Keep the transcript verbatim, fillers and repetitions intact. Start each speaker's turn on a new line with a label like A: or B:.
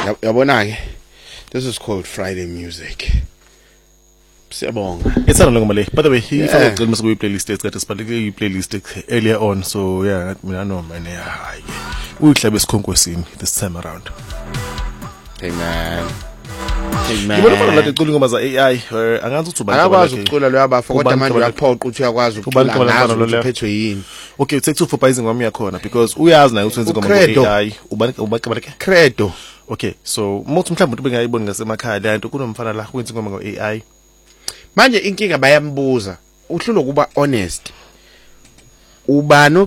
A: Yabona ke. This is called Friday music. Siyabonga.
B: It's not long by the way, he yeah. Found must be playlist it's got a particular playlist earlier on, so yeah, I know man. Yeah, we club is conquesting this time around.
A: Hey man. Hey man.
B: Yibona fana la icula ngoma za A I angazi ukuthi ubantu
A: akwazi ukucula lo yabafo kodwa manje uyaphoqa ukuthi uyakwazi ukucula ngazo uphethwe yini.
B: Okay, take two for pricing ngoma yakhona because uyazi nayo ukuthi wenza ngoma za A I ubanike ubanike
A: credo.
B: Okay, so most mhlawumbe umuntu bengayiboni ngasemakhaya le nto kunomfana la kwenza ngoma ngo A I.
A: Manje inkinga bayambuza uhlulo kuba honest ubani